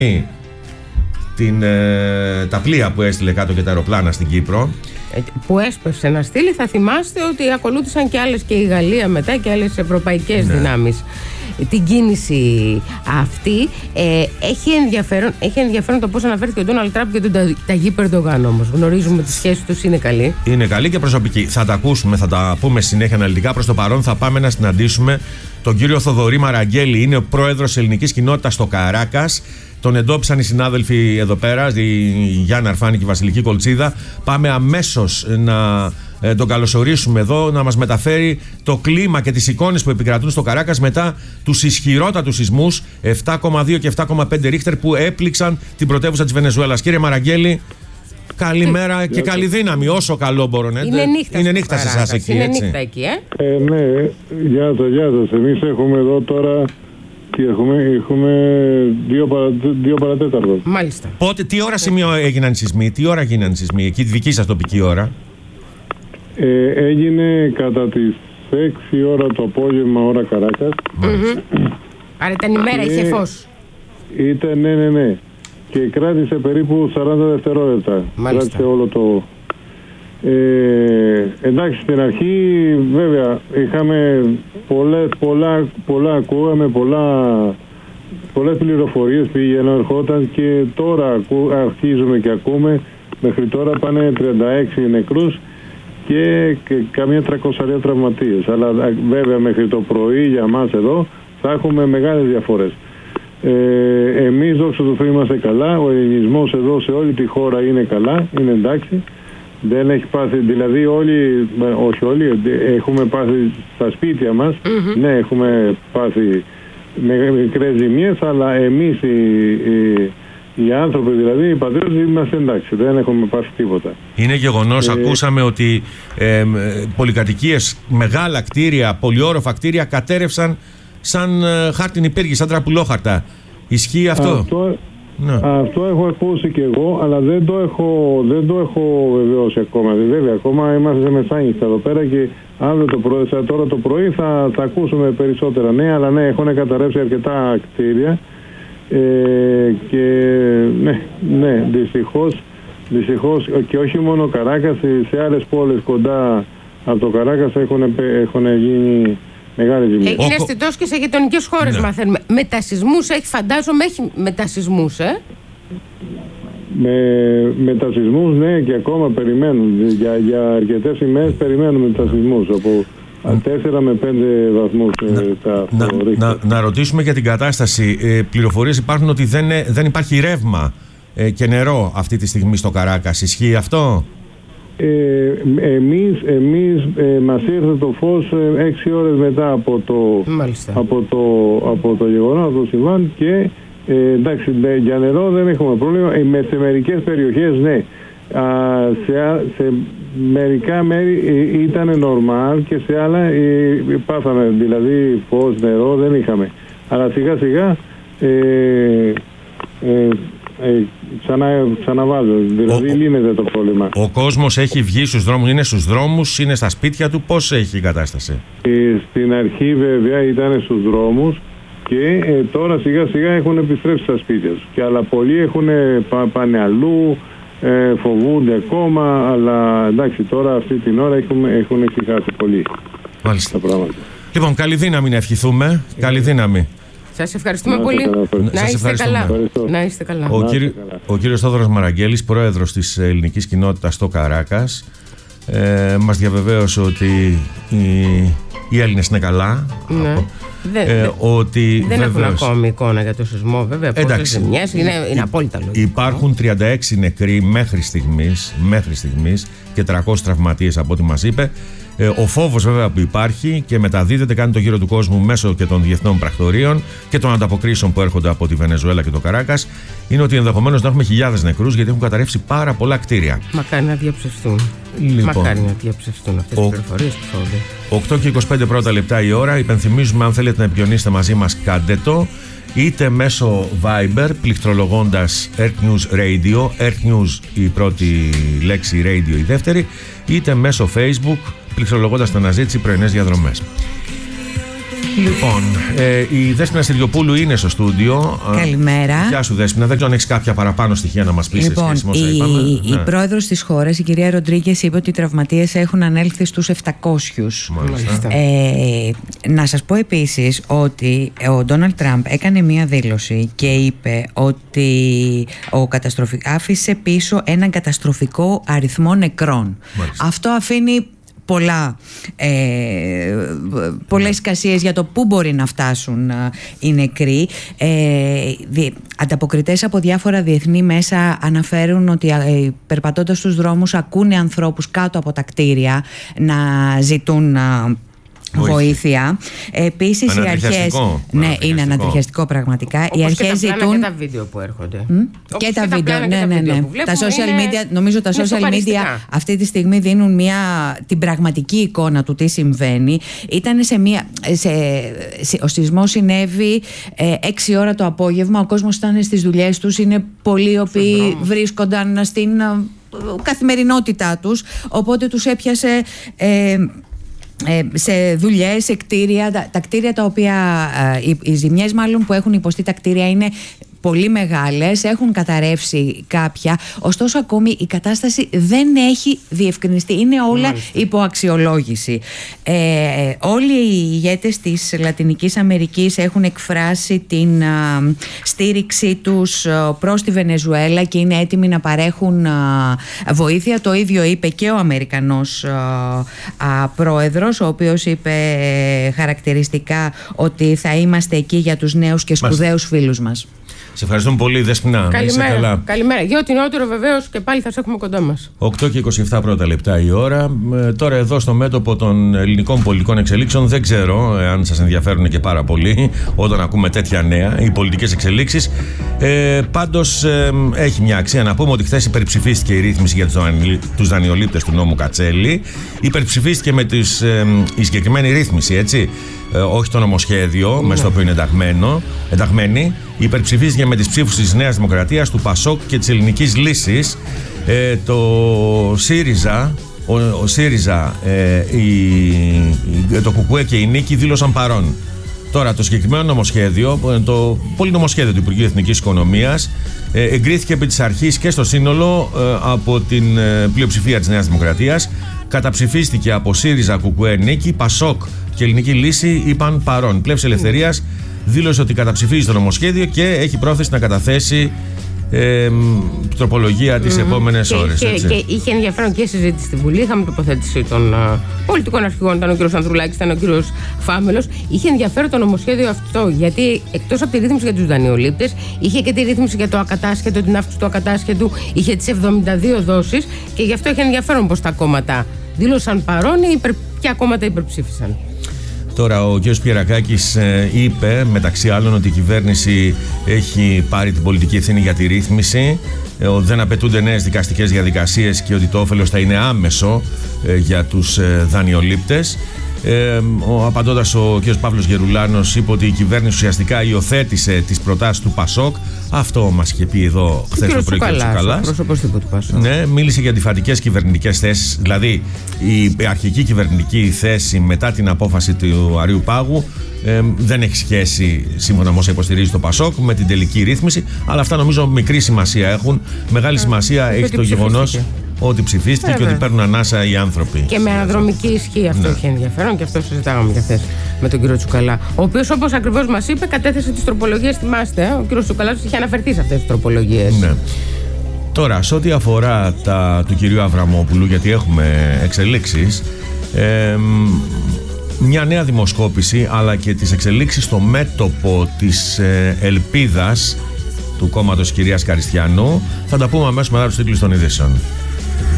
τα πλοία που έστειλε κάτω και τα αεροπλάνα στην Κύπρο. Που έσπευσε να στείλει, θα θυμάστε ότι ακολούθησαν και άλλες, και η Γαλλία μετά και άλλες ευρωπαϊκές δυνάμεις. Την κίνηση αυτή έχει ενδιαφέρον το πώς αναφέρθηκε ο Ντόναλντ Τραμπ και τον Ταγί Ερντογάν. Όμως γνωρίζουμε ότι η σχέση τους είναι καλή. Είναι καλή και προσωπική. Θα τα ακούσουμε, θα τα πούμε συνέχεια αναλυτικά. Προς το παρόν θα πάμε να συναντήσουμε τον κύριο Θοδωρή Μαραγκέλη. Είναι ο πρόεδρος ελληνικής κοινότητας στο Καράκας. Τον εντόπισαν οι συνάδελφοι εδώ πέρα, η Γιάννα Αρφάνη και η Βασιλική Κολτσίδα. Πάμε αμέσως να τον καλωσορίσουμε εδώ, να μας μεταφέρει το κλίμα και τις εικόνες που επικρατούν στο Καράκας μετά τους ισχυρότατους σεισμούς 7,2 και 7,5 ρίχτερ που έπληξαν την πρωτεύουσα της Βενεζουέλας. Κύριε Μαραγκέλη, καλημέρα και καλή δύναμη, όσο καλό μπορώ να είναι νύχτα σε εσάς εκεί, έτσι. Είναι νύχτα εκεί, ναι, γεια σας. Εμείς έχουμε εδώ τώρα και έχουμε 2 παρατέταρτο. Μάλιστα. Πότε, τι ώρα σημείο έγιναν οι σεισμοί, τι ώρα γίνανε οι σεισμοί, εκεί τη δική σας τοπική ώρα? Έγινε κατά τις 6 ώρα το απόγευμα, ώρα Καράκας. Άρα ήταν ημέρα, είχε φως. Ήταν, ναι. Και κράτησε περίπου 40 δευτερόλεπτα. Μάλιστα. Κράτησε όλο το... εντάξει, στην αρχή βέβαια είχαμε πολλά ακούγαμε, πολλές πληροφορίες πήγαιναν, ερχόταν, και τώρα αρχίζουμε και ακούμε. Μέχρι τώρα πάνε 36 νεκρούς και καμία 300 τραυματίες. Αλλά βέβαια μέχρι το πρωί για μας εδώ θα έχουμε μεγάλες διαφορές. Εμείς δόξα τω Θεώ είμαστε καλά. Ο ελληνισμός εδώ σε όλη τη χώρα είναι καλά, είναι εντάξει. Δεν έχει πάθει, δηλαδή όχι όλοι, έχουμε πάθει στα σπίτια μας. Ναι, έχουμε πάθει μικρές ζημιές, αλλά εμείς οι άνθρωποι, δηλαδή οι πατριώτες, είμαστε εντάξει, δεν έχουμε πάθει τίποτα. Είναι γεγονός, ακούσαμε ότι πολυκατοικίες, μεγάλα κτίρια, πολυόροφα κτίρια κατέρευσαν σαν χάρτινη πύργη, σαν τραπουλόχαρτα. Ισχύει αυτό? Ναι. Αυτό έχω ακούσει και εγώ, αλλά δεν το έχω βεβαιώσει ακόμα. Βέβαια, ακόμα είμαστε μεσάνυχτα εδώ πέρα και αύριο τώρα το πρωί θα ακούσουμε περισσότερα. Ναι, αλλά ναι, έχουν καταρρεύσει αρκετά κτίρια και ναι, δυστυχώς, και όχι μόνο Καράκας, σε άλλες πόλεις κοντά από το Καράκας έχουν γίνει μεγάλη ζημία. Είναι αισθητός και σε γειτονικές χώρες, μαθαίνουμε. Μετασυσμούς φαντάζομαι έχει μετασυσμούς, Μετασυσμούς, ναι, και ακόμα περιμένουν. Για αρκετές ημέρες περιμένουν μετασυσμούς από 4 με 5 βαθμούς. Να ρωτήσουμε για την κατάσταση. Πληροφορίες υπάρχουν ότι δεν υπάρχει ρεύμα και νερό αυτή τη στιγμή στο Καράκας. Ισχύει αυτό? Εμείς μας ήρθε το φως 6 ώρες μετά από το γεγονός, από το συμβάν, και εντάξει, για νερό δεν έχουμε πρόβλημα. Σε μερικές περιοχές ναι, σε μερικά μέρη ήταν νορμάλ και σε άλλα πάθαμε, δηλαδή φως, νερό δεν είχαμε, αλλά σιγά σιγά ξαναβάζω, δηλαδή λύνεται το πρόβλημα. Ο κόσμος έχει βγει στους δρόμους, είναι στους δρόμους, είναι στα σπίτια του, πώς έχει η κατάσταση? Στην αρχή βέβαια ήταν στους δρόμους και τώρα σιγά σιγά έχουν επιστρέψει στα σπίτια τους, και αλλά πολλοί πάνε αλλού, φοβούνται ακόμα, αλλά εντάξει, τώρα αυτή την ώρα έχουν ησυχάσει πολύ. Μάλιστα. Τα πράγματα. Λοιπόν, καλή δύναμη να ευχηθούμε, καλή δύναμη. Σας ευχαριστούμε πολύ. Να είστε καλά. Να είστε καλά. Ο κύριος Θόδωρος Μαραγκέλης, πρόεδρος της ελληνικής κοινότητας στο Καράκας, μας διαβεβαίωσε ότι οι Έλληνες είναι καλά. Ναι. Δεν έχουν ακόμη εικόνα για το σεισμό, βέβαια. Πόσες ζημιές, είναι απόλυτα λογικό. Υπάρχουν 36 νεκροί μέχρι στιγμής και 300 τραυματίες από ό,τι μας είπε. Ο φόβος βέβαια που υπάρχει και μεταδίδεται, κάνει το γύρο του κόσμου μέσω και των διεθνών πρακτορείων και των ανταποκρίσεων που έρχονται από τη Βενεζουέλα και το Καράκας, είναι ότι ενδεχομένως να έχουμε χιλιάδες νεκρούς, γιατί έχουν καταρρεύσει πάρα πολλά κτίρια. Μακάρι να διαψευστούν. Μακάρι να διαψευστούν αυτές τις πληροφορίες που φοβούνται. 8 και 25 πρώτα λεπτά η ώρα. Υπενθυμίζουμε, αν θέλετε να επικοινωνήσετε μαζί μας, κάντε το. Είτε μέσω Viber, πληκτρολογώντας Earth News Radio, Earth News η πρώτη λέξη, Radio η δεύτερη, είτε μέσω Facebook, πληκτρολογώντας την αναζήτηση πρωινές διαδρομές. Λοιπόν, η Δέσποινα Στεριοπούλου είναι στο στούντιο. Καλημέρα. Γεια σου, Δέσποινα. Δεν ξέρω αν έχεις κάποια παραπάνω στοιχεία να μας πεις. Λοιπόν, η πρόεδρος της χώρας, η κυρία Ροντρίγκες, είπε ότι οι τραυματίες έχουν ανέλθει στους 700. Να σας πω επίσης ότι ο Ντόναλντ Τραμπ έκανε μία δήλωση και είπε ότι άφησε πίσω έναν καταστροφικό αριθμό νεκρών. Μάλιστα. Αυτό αφήνει πολλές εικασίες για το πού μπορεί να φτάσουν οι νεκροί. Ανταποκριτές από διάφορα διεθνή μέσα αναφέρουν ότι περπατώντας στους δρόμους ακούνε ανθρώπους κάτω από τα κτίρια να ζητούν βοήθεια. Επίσης οι αρχές. Ναι, είναι ανατριχιαστικό πραγματικά. Όπως οι αρχές ζητούν. Και τα βίντεο που έρχονται. Και τα βίντεο. Ναι. Τα social media, νομίζω τα social media αυτή τη στιγμή δίνουν την πραγματική εικόνα του τι συμβαίνει. Ήταν ο σεισμός συνέβη 6 ώρα το απόγευμα. Ο κόσμος ήταν στις δουλειές τους. Είναι πολλοί οι οποίοι βρίσκονταν στην καθημερινότητά τους. Οπότε τους έπιασε. Σε δουλειές, σε κτίρια, τα κτίρια τα οποία οι ζημιές μάλλον που έχουν υποστεί τα κτίρια είναι πολύ μεγάλες, έχουν καταρρεύσει κάποια, ωστόσο ακόμη η κατάσταση δεν έχει διευκρινιστεί, είναι όλα υπό αξιολόγηση. Όλοι οι ηγέτες της Λατινικής Αμερικής έχουν εκφράσει την στήριξή τους προς τη Βενεζουέλα και είναι έτοιμοι να παρέχουν βοήθεια. Το ίδιο είπε και ο Αμερικανός πρόεδρος, ο οποίος είπε χαρακτηριστικά ότι θα είμαστε εκεί για τους νέους και σπουδαίους φίλους μας. Σε ευχαριστούμε πολύ, Δέσποινα. Καλημέρα. Καλημέρα. Για ό,τι νεότερο, βεβαίως, και πάλι θα σε έχουμε κοντά μας. 8 και 27 πρώτα λεπτά η ώρα. Τώρα, εδώ στο μέτωπο των ελληνικών πολιτικών εξελίξεων, δεν ξέρω αν σας ενδιαφέρουν και πάρα πολύ όταν ακούμε τέτοια νέα, οι πολιτικές εξελίξεις. Πάντως, έχει μια αξία να πούμε ότι χθες υπερψηφίστηκε η ρύθμιση για τους δανειολήπτες του νόμου Κατσέλη. Υπερψηφίστηκε με η συγκεκριμένη ρύθμιση, έτσι. Όχι το νομοσχέδιο, μέσα στο οποίο είναι ενταγμένη. Υπερψηφίστηκε με τις ψήφους της Νέας Δημοκρατίας, του ΠΑΣΟΚ και της Ελληνικής Λύσης. Το ΣΥΡΙΖΑ, το ΚΚΕ και η Νίκη δήλωσαν παρόν. Τώρα, το συγκεκριμένο νομοσχέδιο, το πολυνομοσχέδιο του Υπουργείου Εθνικής Οικονομίας, εγκρίθηκε επί της αρχής και στο σύνολο από την πλειοψηφία της Νέας Δημοκρατίας. Καταψηφίστηκε από ΣΥΡΙΖΑ, ΚΚΕ, Νίκη, ΠΑΣΟΚ και Ελληνική Λύση είπαν παρόν. Η Πλεύση Ελευθερίας δήλωσε ότι καταψηφίζει το νομοσχέδιο και έχει πρόθεση να καταθέσει τροπολογία τις επόμενες ώρες. Και είχε ενδιαφέρον και συζήτηση στη Βουλή. Είχαμε τοποθέτηση των πολιτικών αρχηγών. Ήταν ο κ. Ανδρουλάκης, ήταν ο κ. Φάμελος. Είχε ενδιαφέρον το νομοσχέδιο αυτό, γιατί εκτός από τη ρύθμιση για τους δανειολήπτες, είχε και τη ρύθμιση για το ακατάσχετο, την αύξηση του ακατάσχετου, είχε τις 72 δόσεις και γι' αυτό είχε ενδιαφέρον πως τα κόμματα δήλωσαν παρόν ή ποια κόμματα υπερψήφισαν. Τώρα ο κ. Πιερακάκης είπε μεταξύ άλλων ότι η κυβέρνηση έχει πάρει την πολιτική ευθύνη για τη ρύθμιση, δεν απαιτούνται νέες δικαστικές διαδικασίες και ότι το όφελος θα είναι άμεσο για τους δανειολήπτες. Απαντώντας ο κ. Παύλος Γερουλάνος είπε ότι η κυβέρνηση ουσιαστικά υιοθέτησε τις προτάσεις του ΠΑΣΟΚ. Αυτό μας είχε πει εδώ χθες το πρωί ο κ. Τσουκαλάς. Ναι, μίλησε για αντιφατικές κυβερνητικές θέσεις. Δηλαδή η αρχική κυβερνητική θέση μετά την απόφαση του Αρείου Πάγου δεν έχει σχέση, σύμφωνα με όσα υποστηρίζει το ΠΑΣΟΚ, με την τελική ρύθμιση. Αλλά αυτά νομίζω μικρή σημασία έχουν. Μεγάλη σημασία έχει το γεγονός ότι ψηφίστηκε και ότι παίρνουν ανάσα οι άνθρωποι. Και με αναδρομική ισχύ αυτό είχε ενδιαφέρον και αυτό συζητάγαμε και χθες με τον κύριο Τσουκαλά. Ο οποίος, όπως ακριβώς μας είπε, κατέθεσε τις τροπολογίες. Θυμάστε, ο κύριος Τσουκαλάς είχε αναφερθεί σε αυτές τις τροπολογίες. Ναι. Τώρα, σε ό,τι αφορά του κυρίου Αβραμόπουλου, γιατί έχουμε εξελίξεις, μια νέα δημοσκόπηση αλλά και τις εξελίξεις στο μέτωπο της ελπίδας του κόμματος κυρίας Καριστιανού θα τα πούμε αμέσως μετά τους τίτλους των ειδήσεων.